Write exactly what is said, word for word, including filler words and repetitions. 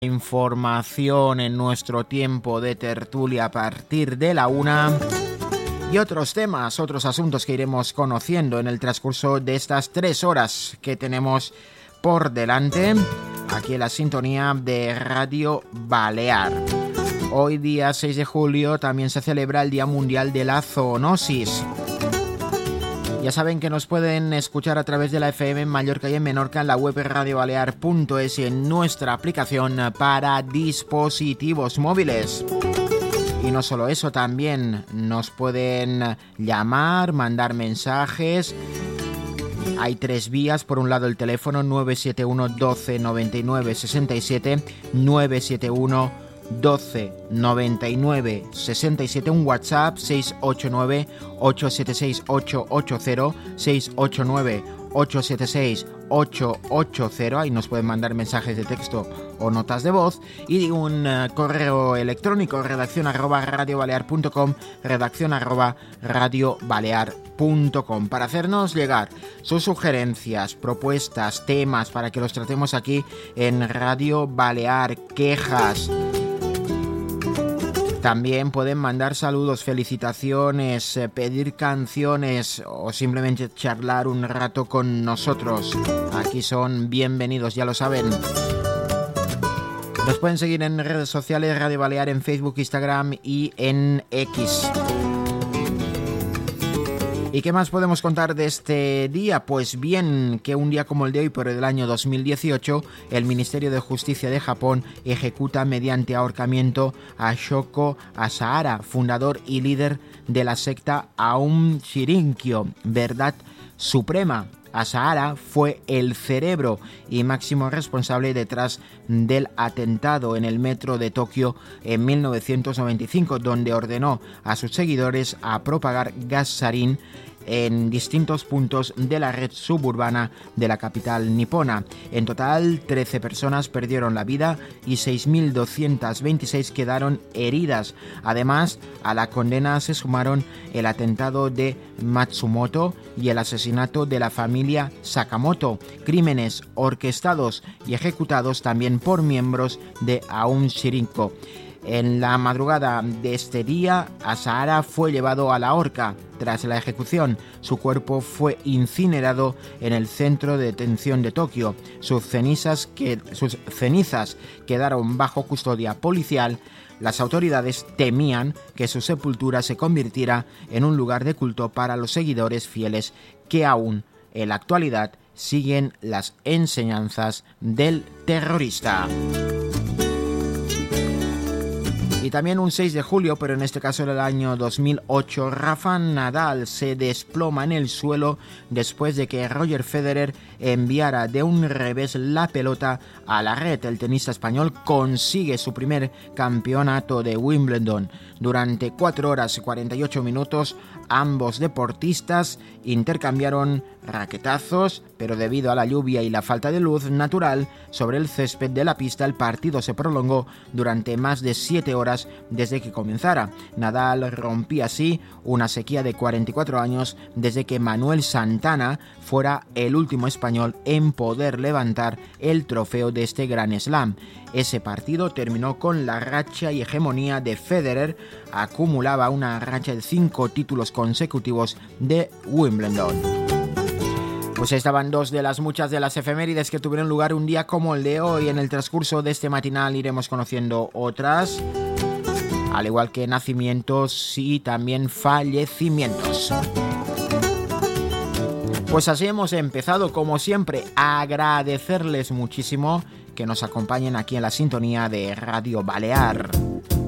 Información en nuestro tiempo de tertulia a partir de la una y otros temas, otros asuntos que iremos conociendo en el transcurso de estas tres horas que tenemos por delante aquí en la sintonía de Radio Balear. Hoy día seis de julio también se celebra el Día Mundial de la Zoonosis. Ya saben que nos pueden escuchar a través de la F M en Mallorca y en Menorca, en la web radio balear punto es y en nuestra aplicación para dispositivos móviles. Y no solo eso, también nos pueden llamar, mandar mensajes. Hay tres vías. Por un lado el teléfono nueve siete uno doce noventa y nueve sesenta y siete, nueve siete uno doce noventa y nueve sesenta y siete, un WhatsApp seis ocho nueve ocho siete seis ocho ocho cero, seis ocho nueve ocho siete seis ocho ocho cero, ahí nos pueden mandar mensajes de texto o notas de voz, y un uh, correo electrónico redacción arroba radiobalear punto com, redacción arroba radiobalear punto com, para hacernos llegar sus sugerencias, propuestas, temas para que los tratemos aquí en Radio Balear, quejas. También pueden mandar saludos, felicitaciones, pedir canciones o simplemente charlar un rato con nosotros. Aquí son bienvenidos, ya lo saben. Nos pueden seguir en redes sociales, Radio Balear en Facebook, Instagram y en X. ¿Y qué más podemos contar de este día? Pues bien, que un día como el de hoy, pero del año dos mil dieciocho, el Ministerio de Justicia de Japón ejecuta mediante ahorcamiento a Shoko Asahara, fundador y líder de la secta Aum Shinrikyo, Verdad Suprema. Asahara fue el cerebro y máximo responsable detrás del atentado en el metro de Tokio en mil novecientos noventa y cinco, donde ordenó a sus seguidores a propagar gas sarín en distintos puntos de la red suburbana de la capital nipona. En total, trece personas perdieron la vida y seis mil doscientas veintiséis quedaron heridas. Además, a la condena se sumaron el atentado de Matsumoto y el asesinato de la familia Sakamoto, crímenes orquestados y ejecutados también por miembros de Aum Shinrikyo. En la madrugada de este día, Asahara fue llevado a la horca. Tras la ejecución, su cuerpo fue incinerado en el centro de detención de Tokio. Sus cenizas, que, sus cenizas quedaron bajo custodia policial. Las autoridades temían que su sepultura se convirtiera en un lugar de culto para los seguidores fieles que aún en la actualidad siguen las enseñanzas del terrorista. Y también un seis de julio, pero en este caso del año dos mil ocho, Rafa Nadal se desploma en el suelo después de que Roger Federer enviara de un revés la pelota a la red. El tenista español consigue su primer campeonato de Wimbledon. Durante cuatro horas y cuarenta y ocho minutos, ambos deportistas intercambiaron raquetazos, pero debido a la lluvia y la falta de luz natural sobre el césped de la pista, el partido se prolongó durante más de siete horas desde que comenzara. Nadal rompía así una sequía de cuarenta y cuatro años desde que Manuel Santana fuera el último español en poder levantar el trofeo de este Grand Slam. Ese partido terminó con la racha y hegemonía de Federer. Acumulaba una racha de cinco títulos consecutivos de Wimbledon. Pues estaban dos de las muchas de las efemérides que tuvieron lugar un día como el de hoy. En el transcurso de este matinal iremos conociendo otras, al igual que nacimientos y también fallecimientos. Pues así hemos empezado, como siempre, a agradecerles muchísimo que nos acompañen aquí en la sintonía de Radio Balear.